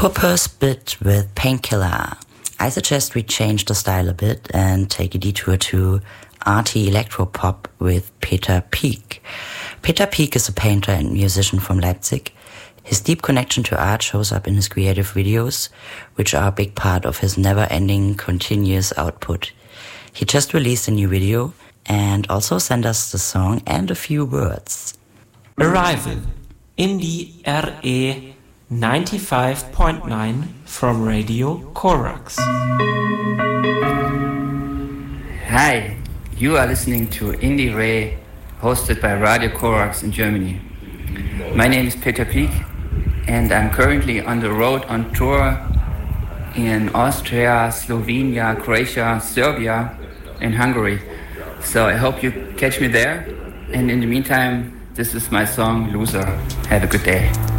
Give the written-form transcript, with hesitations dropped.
Puppers bit with Painkiller. I suggest we change the style a bit and take a detour to arty electropop with Peter Pieck. Peter Pieck is a painter and musician from Leipzig. His deep connection to art shows up in his creative videos, which are a big part of his never-ending, continuous output. He just released a new video and also sent us the song and a few words. Arrival, Indie RE 95.9 from Radio Korax. Hi, you are listening to Indie RE, hosted by Radio Korax in Germany. My name is Peter Pieck, and I'm currently on the road on tour in Austria, Slovenia, Croatia, Serbia, and Hungary. So I hope you catch me there. And in the meantime, this is my song, Loser. Have a good day.